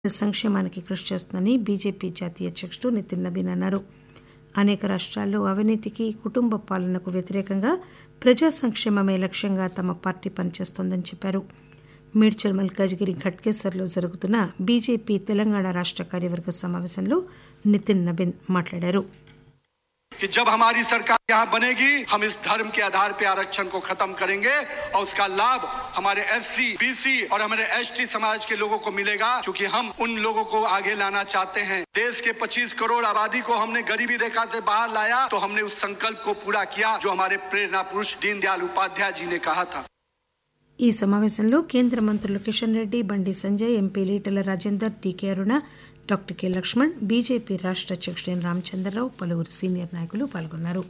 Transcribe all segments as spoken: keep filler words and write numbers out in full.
సంక్షేమానికి కృషి చేస్తుందని బీజేపీ జాతీయ అధ్యక్షుడు నితిన్ నబీన్ అన్నారు. అనేక రాష్ట్రాల్లో అవినీతికి, కుటుంబ పాలనకు వ్యతిరేకంగా ప్రజా సంక్షేమమే లక్ష్యంగా తమ పార్టీ పనిచేస్తోందని చెప్పారు. మేడ్చల్ మల్కాజ్గిరి ఘట్కేసర్లో జరుగుతున్న బీజేపీ తెలంగాణ రాష్ట్ర కార్యవర్గ సమావేశంలో నితిన్ నబీన్ మాట్లాడారు. कि जब हमारी सरकार यहाँ बनेगी हम इस धर्म के आधार पे आरक्षण को खत्म करेंगे और उसका लाभ हमारे एससी, बीसी और हमारे एसटी समाज के लोगों को मिलेगा, क्योंकि हम उन लोगों को आगे लाना चाहते हैं. देश के पच्चीस करोड़ आबादी को हमने गरीबी रेखा से बाहर लाया तो हमने उस संकल्प को पूरा किया जो हमारे प्रेरणा पुरुष दीनदयाल उपाध्याय जी ने कहा था. ఈ సమావేశంలో కేంద్ర మంత్రులు కిషన్ రెడ్డి, బండి సంజయ్, ఎంపీ ఈటెల రాజేందర్, టీకే అరుణ, డాక్టర్ కె లక్ష్మణ్, బీజేపీ రాష్ట్ర అధ్యక్షుడు ఎన్ రామచంద్రరావు, పలువురు సీనియర్ నాయకులు పాల్గొన్నారు.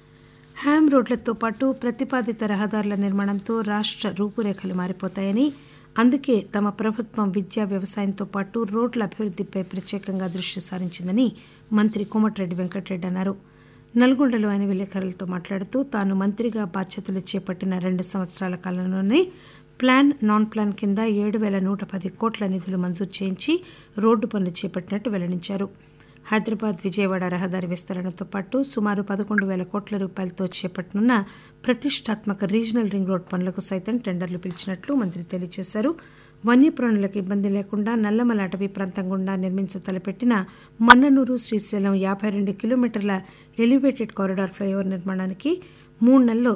హ్యామ్ రోడ్లతో పాటు ప్రతిపాదిత రహదారుల నిర్మాణంతో రాష్ట్ర రూపురేఖలు మారిపోతాయని, అందుకే తమ ప్రభుత్వం విద్యా, వ్యవసాయంతో పాటు రోడ్ల అభివృద్దిపై ప్రత్యేకంగా దృష్టి సారించిందని మంత్రి కోమటిరెడ్డి వెంకటరెడ్డి అన్నారు. నల్గొండలో ఆయన విలేకరులతో మాట్లాడుతూ తాను మంత్రిగా బాధ్యతలు చేపట్టిన రెండు సంవత్సరాల కాలంలోనే ప్లాన్, నాన్ ప్లాన్ కింద ఏడు పేల నూట పది కోట్ల నిధులు మంజూరు చేయించి రోడ్డు పనులు చేపట్టినట్టు వెల్లడించారు. హైదరాబాద్ విజయవాడ రహదారి విస్తరణతో పాటు సుమారు పదకొండు పేల కోట్ల రూపాయలతో చేపట్టనున్న ప్రతిష్టాత్మక రీజనల్ రింగ్ రోడ్ పనులకు సైతం టెండర్లు పిలిచినట్లు మంత్రి తెలియజేశారు. వన్యప్రాణులకు ఇబ్బంది లేకుండా నల్లమల అటవీ ప్రాంతం గుండా నిర్మించ తలపెట్టిన మన్ననూరు, శ్రీశైలం యాభై రెండు కిలోమీటర్ల ఎలివేటెడ్ కారిడార్ ఫ్లైఓవర్ నిర్మాణానికి మూడు నెలల్లో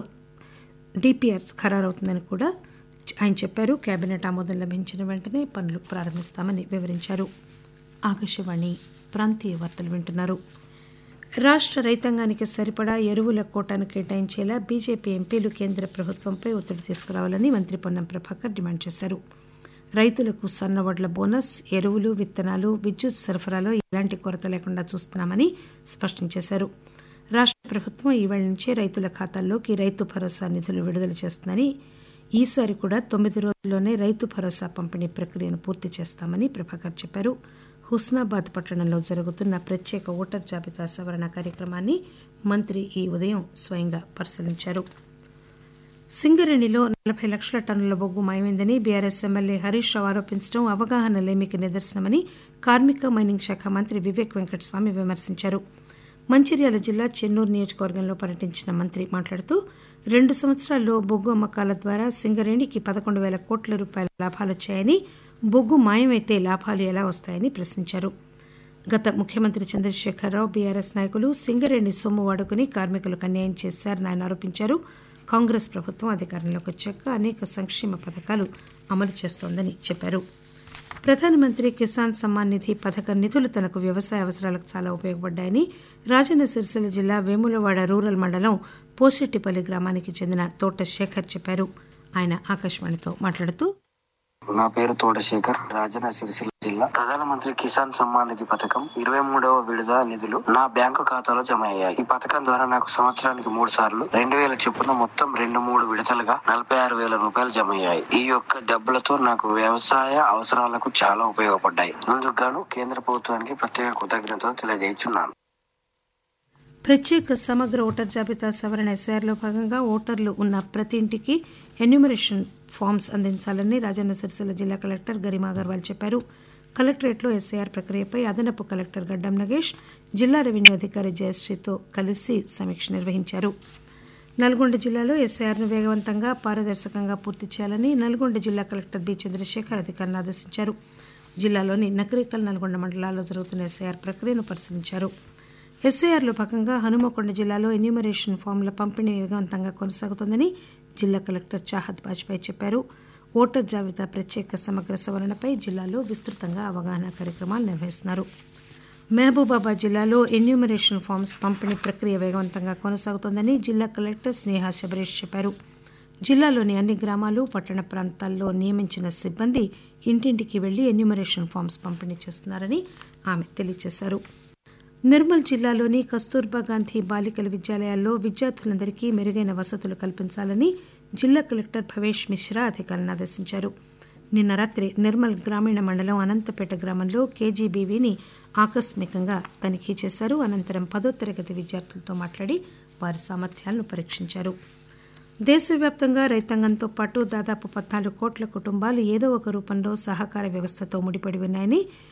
డిపిఆర్ ఖరారవుతుందని కూడా ఆయన చెప్పారు. కేబినెట్ ఆమోదం లభించిన వెంటనే పనులు ప్రారంభిస్తామని వివరించారు. ఆకాశవాణి ప్రాంతీయ వార్తలు వింటున్నారు. రాష్ట్ర రైతాంగానికి సరిపడా ఎరువుల కోటాను కేటాయించేలా బీజేపీ ఎంపీలు కేంద్ర ప్రభుత్వంపై ఒత్తిడి తీసుకురావాలని మంత్రి పొన్నం ప్రభాకర్ డిమాండ్ చేశారు. రైతులకు సన్నవడ్ల బోనస్, ఎరువులు, విత్తనాలు, విద్యుత్ సరఫరాలో ఎలాంటి కొరత లేకుండా చూస్తున్నామని స్పష్టం చేశారు. రాష్ట్ర ప్రభుత్వం ఈవేళ నుంచే రైతుల ఖాతాల్లోకి రైతు భరోసా నిధులు విడుదల చేస్తుందని, ఈసారి కూడా తొమ్మిది రోజుల్లోనే రైతు భరోసా పంపిణీ ప్రక్రియను పూర్తి చేస్తామని ప్రభాకర్ చెప్పారు. హుస్నాబాద్ పట్టణంలో జరుగుతున్న ప్రత్యేక ఓటర్ జాబితా సవరణ కార్యక్రమాన్ని మంత్రి ఈ ఉదయం స్వయంగా పరిశీలించారు. సింగరేణిలో నలభై లక్షల టన్నుల బొగ్గు మాయమైందని బీఆర్ఎస్ ఎమ్మెల్యే హరీష్ రావు ఆరోపించడం అవగాహన లేమికి నిదర్శనమని కార్మిక, మైనింగ్ శాఖ మంత్రి వివేక్ వెంకటస్వామి విమర్శించారు. మంచిర్యాల జిల్లా చెన్నూరు నియోజకవర్గంలో పర్యటించిన మంత్రి మాట్లాడుతూ రెండు సంవత్సరాల్లో బొగ్గు అమ్మకాల ద్వారా సింగరేణికి పదకొండు పేల కోట్ల రూపాయల లాభాలొచ్చాయని, బొగ్గు మాయమైతే లాభాలు ఎలా వస్తాయని ప్రశ్నించారు. గత ముఖ్యమంత్రి చంద్రశేఖరరావు, బీఆర్ఎస్ నాయకులు సింగరేణి సొమ్ము వాడుకుని కార్మికులకు అన్యాయం చేశారని ఆయన ఆరోపించారు. కాంగ్రెస్ ప్రభుత్వం అధికారంలోకి వచ్చాక అనేక సంక్షేమ పథకాలు అమలు చేస్తోందని చెప్పారు. ప్రధానమంత్రి కిసాన్ సమ్మాన్ నిధి పథకం నిధులు తనకు వ్యవసాయ అవసరాలకు చాలా ఉపయోగపడ్డాయని రాజన్న సిరిసిల్ల జిల్లా వేములవాడ రూరల్ మండలం పోసెట్టిపల్లి గ్రామానికి చెందిన తోట శేఖర్ చెప్పారు. ఆయన ఆకాశవాణితో మాట్లాడుతూ నా పేరు తోట శేఖర్, రాజన్న సిరిసిల్ల జిల్లా. ప్రధానమంత్రి కిసాన్ సమ్మాన్ నిధి పథకం ఇరవై మూడవ విడత నిధులు నా బ్యాంకు ఖాతాలో జమ అయ్యాయి. ఈ పథకం ద్వారా నాకు సంవత్సరానికి మూడు సార్లు రెండు వేల చొప్పున మొత్తం రెండు మూడు విడతలుగా నలభై ఆరు వేల రూపాయలు జమ అయ్యాయి. ఈ యొక్క డబ్బులతో నాకు వ్యవసాయ అవసరాలకు చాలా ఉపయోగపడ్డాయి. అందుకు గాను కేంద్ర ప్రభుత్వానికి ప్రత్యేక కృతజ్ఞతలు తెలియజేస్తున్నాను. ప్రత్యేక సమగ్ర ఓటర్ జాబితా సవరణ ఎస్ఐఆర్లో భాగంగా ఓటర్లు ఉన్న ప్రతి ఇంటికి ఎన్యూమరేషన్ ఫామ్స్ అందించాలని రాజన్న సిరిసిల్ల జిల్లా కలెక్టర్ గరిమా అగర్వాల్ చెప్పారు. కలెక్టరేట్లో ఎస్ఐఆర్ ప్రక్రియపై అదనపు కలెక్టర్ గడ్డం నగేష్, జిల్లా రెవెన్యూ అధికారి జయశ్రీతో కలిసి సమీక్ష నిర్వహించారు. నల్గొండ జిల్లాలో ఎస్ఐఆర్ను వేగవంతంగా, పారదర్శకంగా పూర్తి చేయాలని నల్గొండ జిల్లా కలెక్టర్ బి చంద్రశేఖర్ అధికారులను ఆదేశించారు. జిల్లాలోని నకరికల్, నల్గొండ మండలాల్లో జరుగుతున్న ఎస్ఐఆర్ ప్రక్రియను పరిశీలించారు. ఎస్ఐఆర్లో భాగంగా హనుమకొండ జిల్లాలో ఎన్యూమరేషన్ ఫామ్ల పంపిణీ వేగవంతంగా కొనసాగుతోందని జిల్లా కలెక్టర్ చాహద్ బాజ్పాయ్ చెప్పారు. ఓటర్ జాబితా ప్రత్యేక సమగ్ర సవరణపై జిల్లాలో విస్తృతంగా అవగాహన కార్యక్రమాలు నిర్వహిస్తున్నారు. మహబూబాబాద్ జిల్లాలో ఎన్యూమరేషన్ ఫామ్స్ పంపిణీ ప్రక్రియ వేగవంతంగా కొనసాగుతోందని జిల్లా కలెక్టర్ స్నేహ శబరీష్ చెప్పారు. జిల్లాలోని అన్ని గ్రామాలు, పట్టణ ప్రాంతాల్లో నియమించిన సిబ్బంది ఇంటింటికి వెళ్లి ఎన్యూమరేషన్ ఫామ్స్ పంపిణీ చేస్తున్నారని ఆమె తెలియజేశారు. నిర్మల్ జిల్లాలోని కస్తూర్బా గాంధీ బాలికల విద్యాలయాల్లో విద్యార్థులందరికీ మెరుగైన వసతులు కల్పించాలని జిల్లా కలెక్టర్ భవేష్ మిశ్రా అధికారులను ఆదేశించారు. నిన్న రాత్రి నిర్మల్ గ్రామీణ మండలం అనంతపేట గ్రామంలో కేజీబీవీని ఆకస్మికంగా తనిఖీ చేశారు. అనంతరం పదో తరగతి విద్యార్థులతో మాట్లాడి వారి సామర్థ్యాలను పరీక్షించారు. దేశవ్యాప్తంగా రైతాంగంతో పాటు దాదాపు పద్నాలుగు కోట్ల కుటుంబాలు ఏదో ఒక రూపంలో సహకార వ్యవస్థతో ముడిపడి ఉన్నాయని